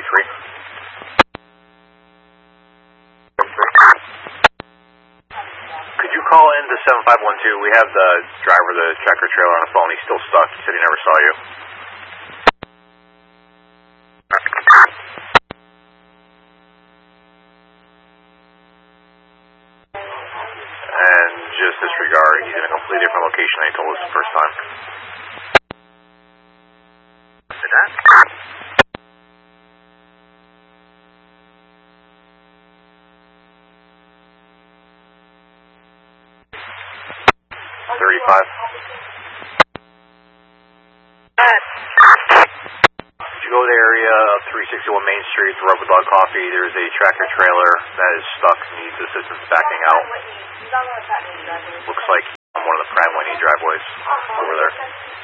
33. Could you call into 7512? We have the driver of the tractor trailer on the phone. He's still stuck. He said he never saw you. And just disregard. He's in a completely different location than he told us the first time. If you go to the area of 361 Main Street, the Rubber Dog Coffee, there's a tractor trailer that is stuck, needs assistance backing out. Looks like on one of the Pratt Whitney driveways over there.